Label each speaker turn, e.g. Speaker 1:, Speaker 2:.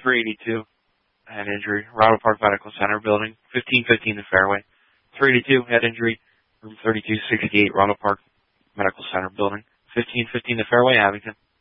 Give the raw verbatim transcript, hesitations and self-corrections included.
Speaker 1: three eighty-two, head injury, Ronald Park Medical Center building, fifteen fifteen the fairway. three eighty-two, head injury, room thirty-two sixty-eight, Ronald Park Medical Center building, fifteen fifteen the fairway, Abington.